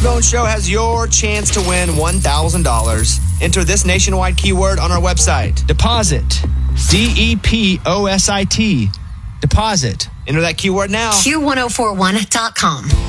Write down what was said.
T-Bone Show has your chance to win $1,000. Enter this nationwide keyword on our website. Deposit. DEPOSIT. Deposit. Enter that keyword now. Q1041.com.